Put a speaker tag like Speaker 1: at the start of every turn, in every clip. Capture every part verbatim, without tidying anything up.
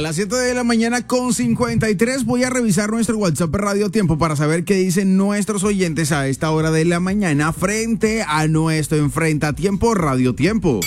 Speaker 1: las siete de la mañana con cincuenta y tres voy a revisar nuestro WhatsApp Radio Tiempo para saber qué dicen nuestros oyentes a esta hora de la mañana frente a nuestro Enfrenta Tiempo Radio Tiempo.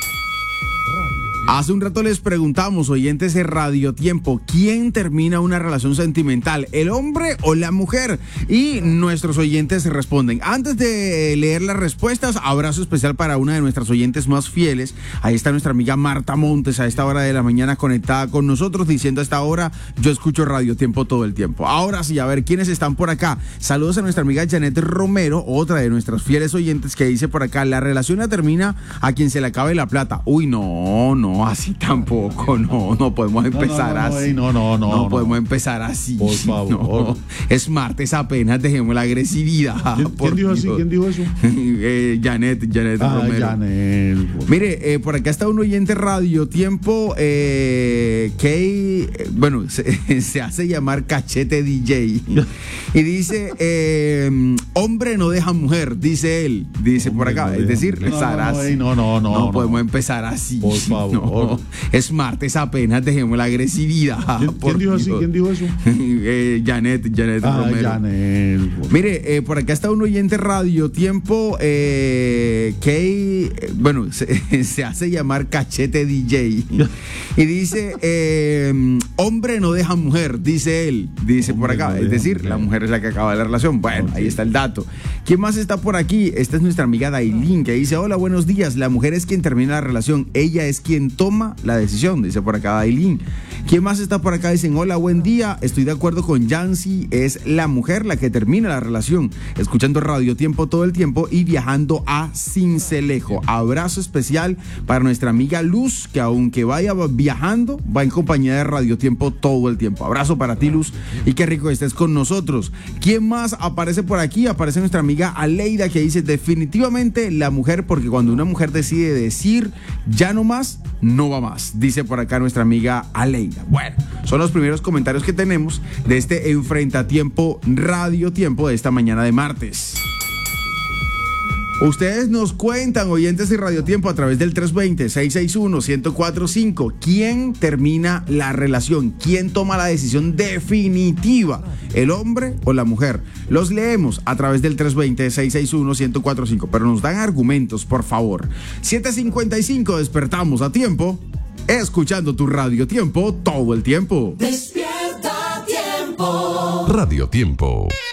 Speaker 1: Hace un rato les preguntamos, oyentes de Radio Tiempo, ¿quién termina una relación sentimental, el hombre o la mujer? Y nuestros oyentes responden. Antes de leer las respuestas, abrazo especial para una de nuestras oyentes más fieles. Ahí está nuestra amiga Marta Montes a esta hora de la mañana conectada con nosotros, diciendo a esta hora, yo escucho Radio Tiempo todo el tiempo. Ahora sí, a ver, ¿quiénes están por acá? Saludos a nuestra amiga Janet Romero, otra de nuestras fieles oyentes, que dice por acá, la relación la termina a quien se le acabe la plata. Uy, no, no. Así tampoco, no, no podemos empezar
Speaker 2: no, no, no,
Speaker 1: así.
Speaker 2: No, no, no,
Speaker 1: no.
Speaker 2: No
Speaker 1: podemos empezar así.
Speaker 2: Por favor.
Speaker 1: No. Es martes apenas, dejemos la agresividad.
Speaker 2: ¿Quién, ¿quién dijo así? ¿Quién dijo eso?
Speaker 1: eh, Janet, Janet
Speaker 2: ah,
Speaker 1: Romero.
Speaker 2: Janet.
Speaker 1: Mire, eh, por acá está un oyente Radio Tiempo eh, que, eh, bueno, se, se hace llamar Cachete D J. Y dice, eh, hombre no deja mujer, dice él. Dice hombre por acá, no es decir,
Speaker 2: no,
Speaker 1: Saras.
Speaker 2: No, no, no, no.
Speaker 1: No podemos empezar así.
Speaker 2: Por favor.
Speaker 1: No, es martes apenas, dejemos la agresividad.
Speaker 2: ¿Quién, ¿quién dijo así? ¿Quién dijo eso?
Speaker 1: eh, Janet, Janet
Speaker 2: ah,
Speaker 1: Romero.
Speaker 2: Janet.
Speaker 1: Mire, eh, por acá está un oyente Radio Tiempo eh, que, eh, bueno, se, se hace llamar Cachete D J. Y dice, eh, hombre no deja mujer, dice él. Dice hombre por acá, no es decir, mujer. La mujer es la que acaba la relación. Bueno, okay. Ahí está el dato. ¿Quién más está por aquí? Esta es nuestra amiga Dailin, que dice, hola, buenos días. La mujer es quien termina la relación, ella es quien toma la decisión, dice por acá Dailin. ¿Quién más está por acá? Dicen, hola, buen día. Estoy de acuerdo con Yancy, es la mujer la que termina la relación, escuchando Radio Tiempo todo el tiempo y viajando a Sincelejo. Abrazo especial para nuestra amiga Luz, que aunque vaya viajando, va en compañía de Radio Tiempo todo el tiempo. Abrazo para ti, Luz, y qué rico que estés con nosotros. ¿Quién más aparece por aquí? Aparece nuestra amiga Aleida, que dice, definitivamente la mujer, porque cuando una mujer decide decir ya no más, no va más, dice por acá nuestra amiga Aleida. Bueno, son los primeros comentarios que tenemos de este Enfrentatiempo Radio Tiempo de esta mañana de martes. Ustedes nos cuentan, oyentes de Radio Tiempo, a través del tres dos cero, seis seis uno, uno cero cuatro cinco, ¿quién termina la relación? ¿Quién toma la decisión definitiva? ¿El hombre o la mujer? Los leemos a través del tres dos cero, seis seis uno, uno cero cuatro cinco, pero nos dan argumentos, por favor. siete cincuenta y cinco, despertamos a tiempo, escuchando tu Radio Tiempo todo el tiempo.
Speaker 3: Despierta Tiempo.
Speaker 4: Radio Tiempo.